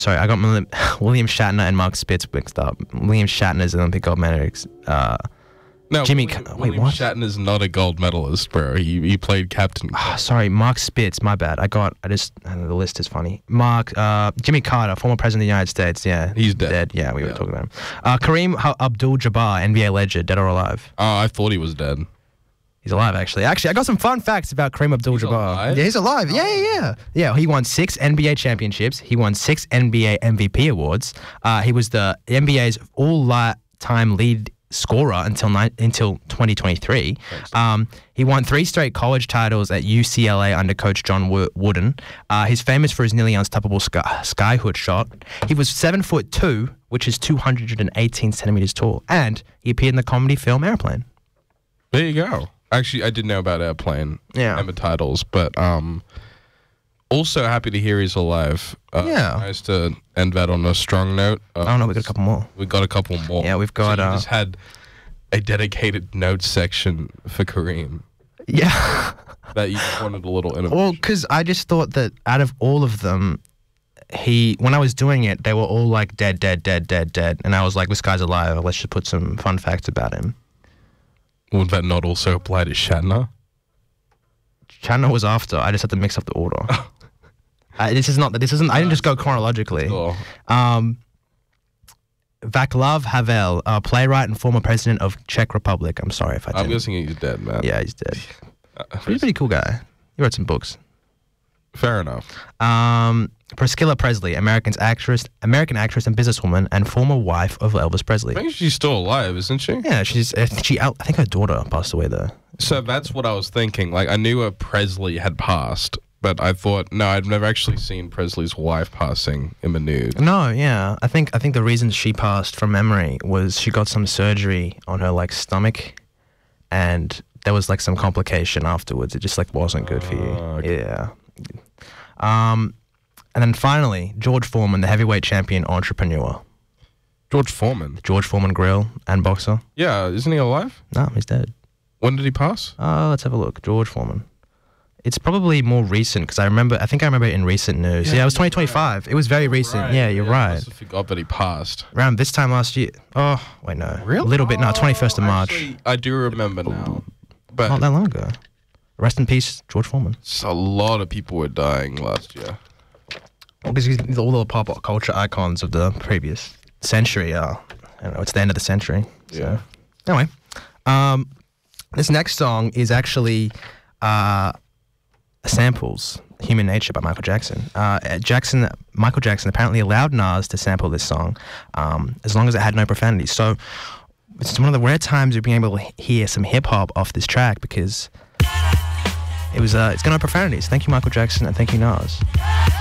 Sorry, I got William Shatner and Mark Spitz mixed up. William Shatner is an Olympic gold medalist. No, Jimmy. William Shatner's not a gold medalist, bro. He played captain. Sorry, Mark Spitz. My bad. The list is funny. Jimmy Carter, former president of the United States. Yeah, he's dead. Yeah, we were talking about him. Kareem Abdul-Jabbar, NBA legend, dead or alive? Oh, I thought he was dead. He's alive, actually. I got some fun facts about Kareem Abdul-Jabbar. Yeah, he's alive. Yeah, he won 6 NBA championships. He won 6 NBA MVP awards. He was the NBA's all-time lead scorer until 2023. He won 3 straight college titles at UCLA under coach John Wooden. He's famous for his nearly unstoppable skyhook shot. He was 7'2", which is 218 centimeters tall, and he appeared in the comedy film Airplane. There you go. Actually, I did know about Airplane. Yeah. And the titles, but also happy to hear he's alive. Nice to end that on a strong note. We got a couple more. We got a couple more. Yeah, we've got. So you just had a dedicated notes section for Kareem. Yeah. That you wanted a little innovation. Well, because I just thought that out of all of them, when I was doing it, they were all like dead, and I was like, this guy's alive. Let's just put some fun facts about him. Would that not also apply to Shatner? Shatner was after. I just had to mix up the order. This isn't. I didn't just go chronologically. Oh. Václav Havel, playwright and former president of Czech Republic. I'm sorry if I didn't. I'm guessing he's dead, man. Yeah, he's dead. He's a pretty cool guy. He wrote some books. Fair enough. Priscilla Presley, American actress and businesswoman, and former wife of Elvis Presley. I think she's still alive, isn't she? Yeah, I think her daughter passed away though. So that's what I was thinking. Like, I knew Presley had passed, but I thought, no, I've never actually seen Presley's wife passing in the news. No, yeah. I think the reason she passed from memory was she got some surgery on her stomach, and there was some complication afterwards. It just wasn't good for you. Okay. Yeah. And then finally, George Foreman, the heavyweight champion entrepreneur. George Foreman? George Foreman grill and boxer. Yeah, isn't he alive? No, he's dead. When did he pass? Let's have a look. George Foreman. It's probably more recent because I think I remember it in recent news. Yeah, it was 2025. Right. It was very recent. Right. Yeah, you're right. I forgot that he passed. Around this time last year. Oh, wait, no. Really? A little bit. No, 21st of March. Actually, I do remember now. But not that long ago. Rest in peace, George Foreman. A lot of people were dying last year. Well, because all the pop culture icons of the previous century are, I don't know, it's the end of the century. So. Yeah. Anyway, this next song is actually samples Human Nature by Michael Jackson. Michael Jackson apparently allowed Nas to sample this song as long as it had no profanity. So it's one of the rare times of being able to hear some hip-hop off this track because it's got no profanities. Thank you, Michael Jackson, and thank you, Nas.